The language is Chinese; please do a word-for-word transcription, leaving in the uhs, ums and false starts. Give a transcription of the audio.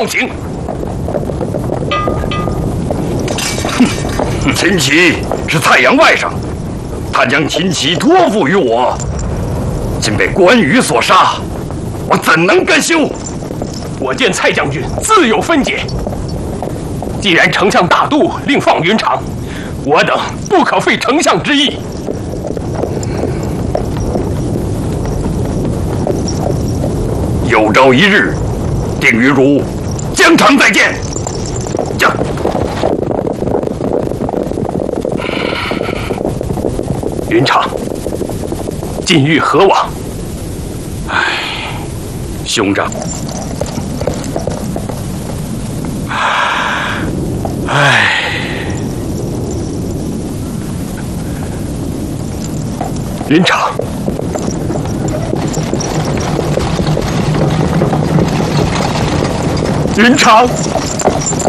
放行。 哼，秦琪是太阳外甥，他将秦琪托付于我，竟被关羽所杀，我怎能甘休？ 我见蔡将军自有分解。既然丞相大度，令放云长，我等不可废丞相之意。 有朝一日，定与汝疆场再见。将。 云长，今欲何往？ 唉，兄长。唉， 云长，云长。